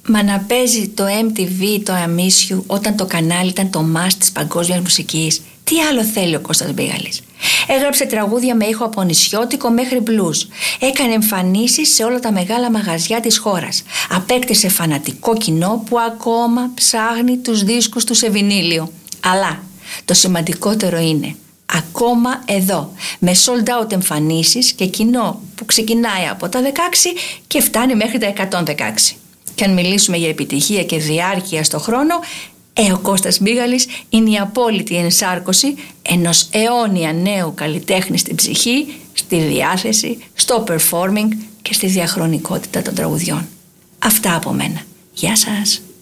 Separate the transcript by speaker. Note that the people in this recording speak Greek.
Speaker 1: Μα να παίζει το MTV, το I Miss You, όταν το κανάλι ήταν το must της παγκόσμιας μουσικής. Τι άλλο θέλει ο Κώστας Μπίγαλης? Έγραψε τραγούδια με ήχο από νησιώτικο μέχρι blues. Έκανε εμφανίσεις σε όλα τα μεγάλα μαγαζιά της χώρας. Απέκτησε φανατικό κοινό που ακόμα ψάχνει τους δίσκους του σε βινίλιο. Αλλά το σημαντικότερο είναι, ακόμα εδώ, με sold out εμφανίσεις και κοινό που ξεκινάει από τα 16 και φτάνει μέχρι τα 116. Και αν μιλήσουμε για επιτυχία και διάρκεια στο χρόνο, ο Κώστας Μπίγαλης είναι η απόλυτη ενσάρκωση ενός αιώνια νέου καλλιτέχνη στην ψυχή, στη διάθεση, στο performing και στη διαχρονικότητα των τραγουδιών. Αυτά από μένα. Γεια σας.